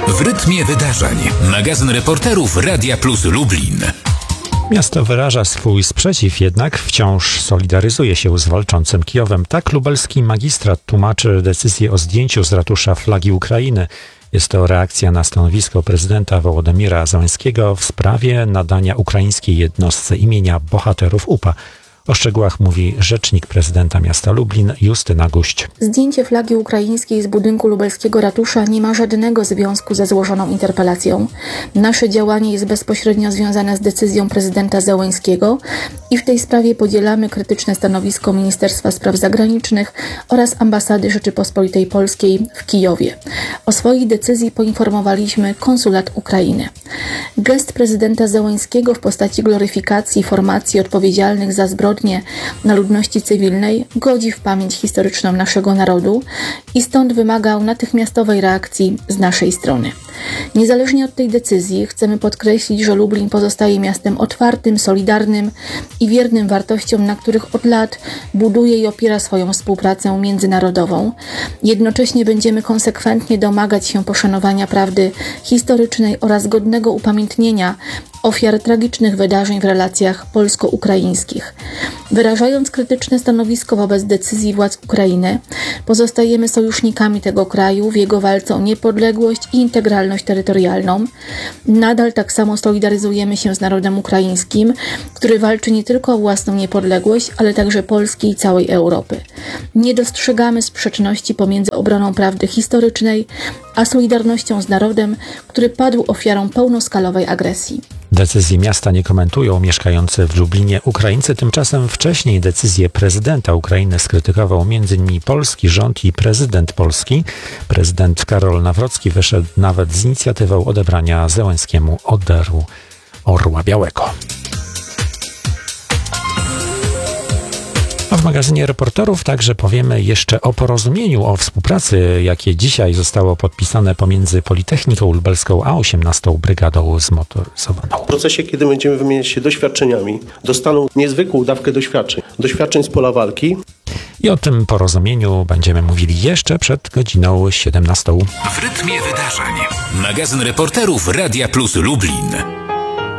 W rytmie wydarzeń. Magazyn reporterów Radia Plus Lublin. Miasto wyraża swój sprzeciw, jednak wciąż solidaryzuje się z walczącym Kijowem. Tak lubelski magistrat tłumaczy decyzję o zdjęciu z ratusza flagi Ukrainy. Jest to reakcja na stanowisko prezydenta Wołodymyra Zełenskiego w sprawie nadania ukraińskiej jednostce imienia bohaterów UPA. O szczegółach mówi rzecznik prezydenta miasta Lublin Justyna Guść. Zdjęcie flagi ukraińskiej z budynku lubelskiego ratusza nie ma żadnego związku ze złożoną interpelacją. Nasze działanie jest bezpośrednio związane z decyzją prezydenta Zełenskiego i w tej sprawie podzielamy krytyczne stanowisko Ministerstwa Spraw Zagranicznych oraz Ambasady Rzeczypospolitej Polskiej w Kijowie. O swojej decyzji poinformowaliśmy konsulat Ukrainy. Gest prezydenta Zełenskiego w postaci gloryfikacji formacji odpowiedzialnych za zbrodnie na ludności cywilnej godzi w pamięć historyczną naszego narodu i stąd wymagał natychmiastowej reakcji z naszej strony. Niezależnie od tej decyzji chcemy podkreślić, że Lublin pozostaje miastem otwartym, solidarnym i wiernym wartościom, na których od lat buduje i opiera swoją współpracę międzynarodową. Jednocześnie będziemy konsekwentnie domagać się poszanowania prawdy historycznej oraz godnego upamiętnienia ofiar tragicznych wydarzeń w relacjach polsko-ukraińskich. Wyrażając krytyczne stanowisko wobec decyzji władz Ukrainy, pozostajemy sojusznikami tego kraju w jego walce o niepodległość i integralność terytorialną. Nadal tak samo solidaryzujemy się z narodem ukraińskim, który walczy nie tylko o własną niepodległość, ale także Polski i całej Europy. Nie dostrzegamy sprzeczności pomiędzy obroną prawdy historycznej, a solidarnością z narodem, który padł ofiarą pełnoskalowej agresji. Decyzji miasta nie komentują mieszkający w Lublinie Ukraińcy. Tymczasem wcześniej decyzję prezydenta Ukrainy skrytykował m.in. polski rząd i prezydent Polski. Prezydent Karol Nawrocki wyszedł nawet z inicjatywą odebrania Zełenskiemu Orderu Orła Białego. A w magazynie reporterów także powiemy jeszcze o porozumieniu o współpracy, jakie dzisiaj zostało podpisane pomiędzy Politechniką Lubelską a 18. Brygadą Zmotoryzowaną. W procesie, kiedy będziemy wymieniać się doświadczeniami, dostaną niezwykłą dawkę doświadczeń z pola walki. I o tym porozumieniu będziemy mówili jeszcze przed godziną 17. W rytmie wydarzeń. Magazyn reporterów Radia Plus Lublin.